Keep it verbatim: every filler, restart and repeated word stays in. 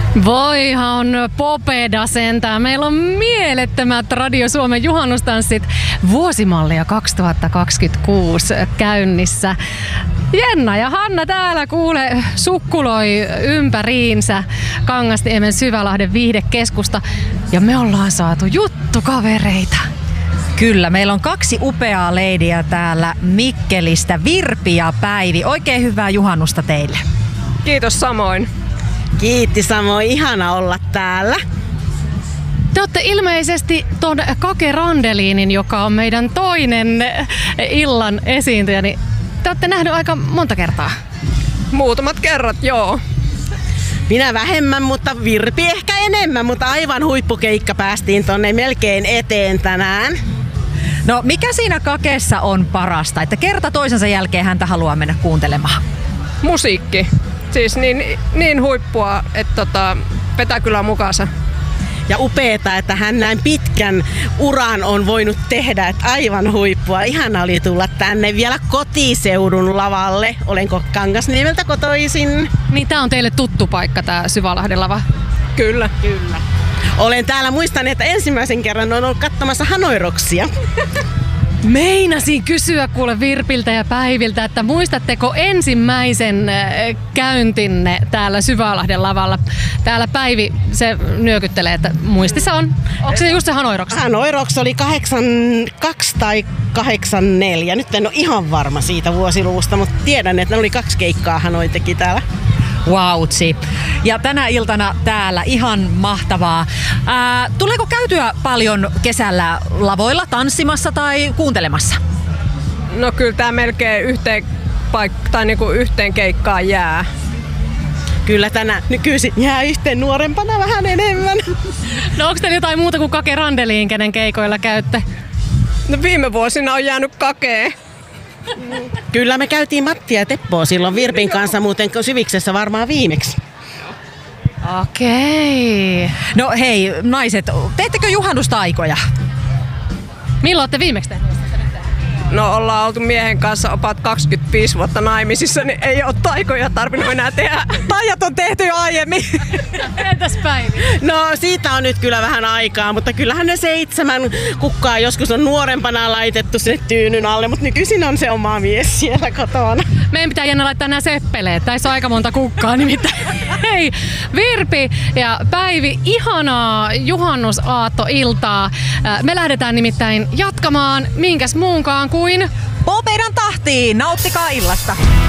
Voihan popeda sentään. Meillä on mielettömät Radio Suomen juhannustanssit vuosimallia kaksituhattakaksikymmentäkuusi käynnissä. Jenna ja Hanna täällä kuule sukkuloi ympäriinsä Kangasniemen Syvälahden viihdekeskusta ja me ollaan saatu juttukavereita. Kyllä, meillä on kaksi upeaa leidiä täällä Mikkelistä, Virpi ja Päivi. Oikein hyvää juhannusta teille. Kiitos samoin. Kiitti samoin, ihana olla täällä. Te olette ilmeisesti ton Kake Randelinin, joka on meidän toinen illan esiintyjä, niin te olette nähnyt aika monta kertaa. Muutamat kerrat, joo. Minä vähemmän, mutta Virpi ehkä enemmän, mutta aivan huippukeikka päästiin tonne melkein eteen tänään. No mikä siinä Kakeessa on parasta, että kerta toisensa jälkeen häntä haluaa mennä kuuntelemaan? Musiikki. Siis niin, niin huippua, että tota, vetää kyllä mukaansa. Ja upeeta, että hän näin pitkän uran on voinut tehdä, että aivan huippua. Ihana oli tulla tänne vielä kotiseudun lavalle. Olenko Kangasniemeltä kotoisin? Niin tää on teille tuttu paikka, tää Syvälahden lava. Kyllä. Kyllä. Olen täällä, muistan, että ensimmäisen kerran on ollut katsomassa Hanoiroksia. Meinasin kysyä kuule Virpiltä ja Päiviltä, että muistatteko ensimmäisen käyntinne täällä Syvälahden lavalla? Täällä Päivi, se nyökyttelee, että muistissa on. Onko se just se Hanoiroks? Hanoiroks oli kahdeksankymmentäkaksi tai kahdeksankymmentäneljä. Nyt en ole ihan varma siitä vuosiluvusta, mutta tiedän, että ne oli kaksi keikkaa Hanoi teki täällä. Vautsi. Ja tänä iltana täällä ihan mahtavaa. Ää, tuleeko käytyä paljon kesällä lavoilla tanssimassa tai kuuntelemassa? No kyllä tää melkein yhteen, paik- tai niinku yhteen keikkaan jää. Kyllä tänä nykyisin jää yhteen nuorempana vähän enemmän. No onko teillä jotain muuta kuin Kake Randelin, kenen keikoilla käytte? No viime vuosina on jäänyt Kakee. Kyllä me käytiin Mattia ja Teppoa silloin Virpin kanssa muuten Syviksessä varmaan viimeksi. Okei. No hei naiset, teettekö juhannustaikoja? Milloin olette viimeksi tehneet? No ollaan oltu miehen kanssa opat kaksikymmentäviisi vuotta naimisissa, niin ei ole taikoja tarvinnut enää tehdä. Taijat on tehty jo aiemmin. Entäs Päivi? No siitä on nyt kyllä vähän aikaa, mutta kyllähän ne seitsemän kukkaa joskus on nuorempana laitettu sinne tyynyn alle, mutta nykyisin on se oma mies siellä kotona. Meidän pitää Jenna laittaa nämä seppeleet. Tässä on aika monta kukkaa nimittäin. Hei, Virpi ja Päivi, ihanaa juhannusaattoiltaa. Me lähdetään nimittäin jatkamaan minkäs muunkaan kuin Popedan tahtiin, nauttikaa illasta!